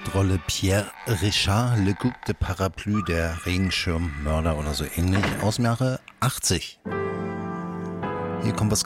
Hauptrolle Pierre Richard, Le Coupe de Parapluie, der Regenschirmmörder oder so ähnlich, aus dem Jahre 80. Hier kommt was